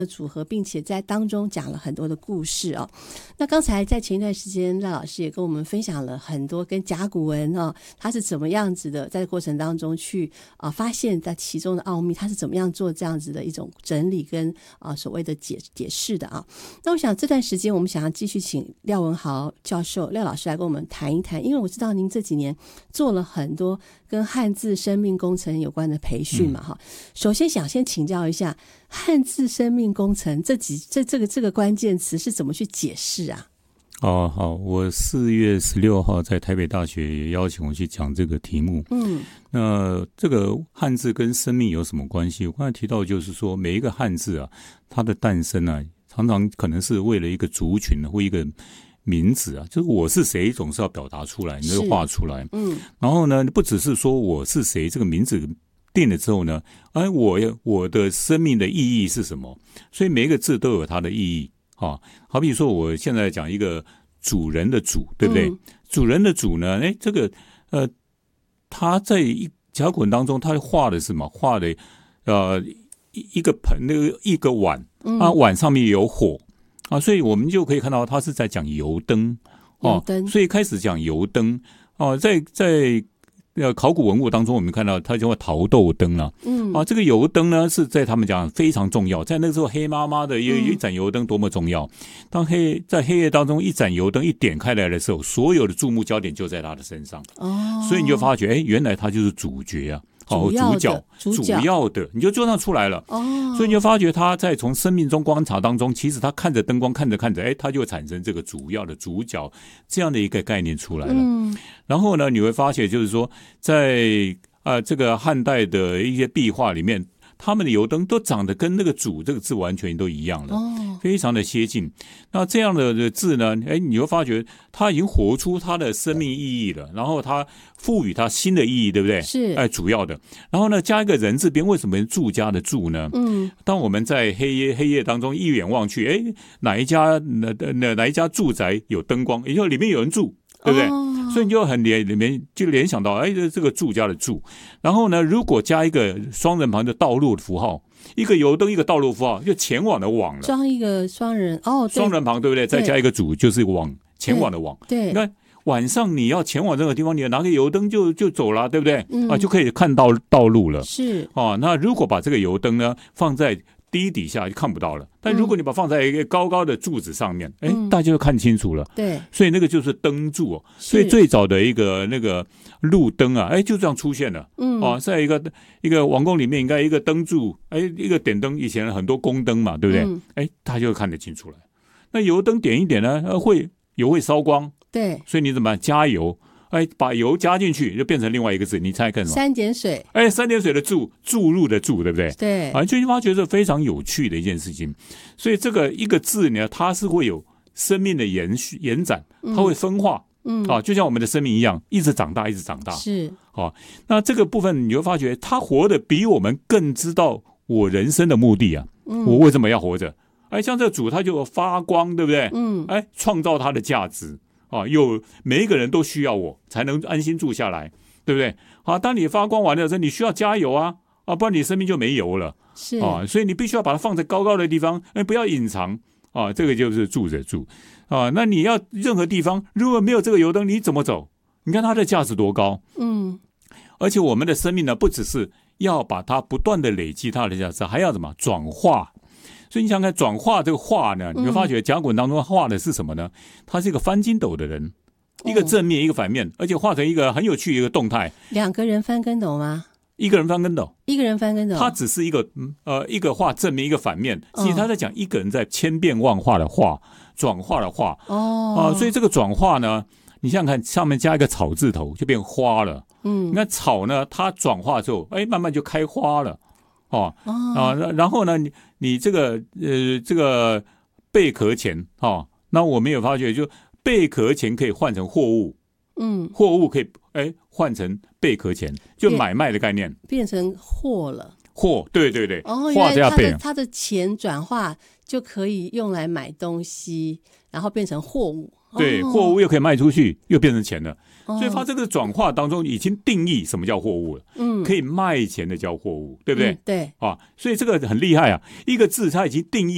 的组合，并且在当中讲了很多的故事哦。那刚才在前一段时间，赖老师也跟我们分享了很多跟甲骨文哦，它是怎么样子的，在过程当中去发现在其中的奥秘，它是怎么样做这样子的一种整理跟所谓的解释的啊。那我想这段时间我们想要继续请廖文豪教授、廖老师来跟我们谈一谈，因为我知道您这几年做了很多跟汉字生命工程有关的培训嘛哈。首先想先请教一下汉字生命工程这个关键词是怎么去解释啊？ 好，我4月16号在台北大学也邀请我去讲这个题目。那这个汉字跟生命有什么关系？我刚才提到就是说，每一个汉字啊，它的诞生啊，常常可能是为了一个族群或一个名字啊，就是我是谁总是要表达出来，你就画出来。然后呢，不只是说我是谁这个名字定了之后呢，我的生命的意义是什么？所以每一个字都有它的意义。好比说我现在讲一个主人的主，对不对？主人的主呢，这个他在甲骨文当中，他画的是什么？画的一个盆，那个一个碗，碗上面有火所以我们就可以看到他是在讲油灯所以开始讲油灯在考古文物当中，我们看到它叫陶豆灯这个油灯呢是在他们讲非常重要，在那个时候黑麻麻的一盏油灯多么重要。当在黑夜当中一盏油灯一点开来的时候，所有的注目焦点就在他的身上所以你就发觉原来他就是主角啊，主要的你就上出来了所以你就发觉他在从生命中观察当中，其实他看着灯光看着他就产生这个主要的主角这样的一个概念出来了然后呢，你会发现就是说在这个汉代的一些壁画里面，他们的油灯都长得跟那个主这个字完全都一样了非常的接近。那这样的字呢，你会发觉它已经活出它的生命意义了，然后它赋予它新的意义，对不对？ 是主要的。然后呢，加一个人字边，为什么住家的住呢？当我们在黑夜当中一眼望去，哪一家住宅有灯光，也就里面有人住，对不对？所以你就很里面就联想到这个住家的住。然后呢，如果加一个双人旁的道路的符号，一个油灯一个道路符号，就前往的往了， 装一个双人双人旁，对不对？再加一个主，就是往前往的往。 对， 你看晚上你要前往这个地方，你拿个油灯就走了，对不对？就可以看到道路了。 是那如果把这个油灯呢放在地底下就看不到了，但如果你把它放在一个高高的柱子上面，大家就看清楚了。 对， 所以那个就是灯柱所以最早的一个那个路灯就这样出现了。在一个王宫里面，应该一个灯柱，一个点灯，以前很多宫灯嘛，对不对？大家就看得清楚了。那油灯点一点呢，油会烧光，对，所以你怎么办？加油。把油加进去就变成另外一个字，你猜看什么？ 三点水。 三点水的注入的注，对不对？ 对。 就发觉是非常有趣的一件事情。所以这个一个字呢，它是会有生命的延展，它会分化。就像我们的生命一样，一直长大，一直长大。 是。 那这个部分你会发觉，他活得比我们更知道我人生的目的啊。我为什么要活着？像这个主，他就发光，对不对？创造它的价值。有每一个人都需要我才能安心住下来，对不对？当你发光完了的时候，你需要加油不然你生命就没油了。 是所以你必须要把它放在高高的地方，不要隐藏这个就是住着住那你要任何地方如果没有这个油灯，你怎么走？你看它的价值多高。而且我们的生命呢，不只是要把它不断的累积它的价值，还要怎么转化。所以你想看转化这个化呢，你会发觉甲骨文当中画的是什么呢？他是一个翻筋斗的人，一个正面一个反面，而且画成一个很有趣的一个动态。 两个人翻跟斗吗？ 一个人翻跟斗， 一个人翻跟斗。 他只是一个画正面一个反面，其实他在讲一个人在千变万化的画，转化的画。所以这个转化呢，你想想看，上面加一个草字头就变花了。你看草呢，它转化之后，慢慢就开花了。然后呢，你这个贝壳钱那我们有发觉，就贝壳钱可以换成货物，货物可以换成贝壳钱，就买卖的概念， 变成货了。 货，对对对， 画加贝，它的钱转化就可以用来买东西，然后变成货物。 对，货物又可以卖出去，又变成钱了。所以它这个转化当中已经定义什么叫货物了。可以卖钱的叫货物，对不对？ 对。 所以这个很厉害啊，一个字它已经定义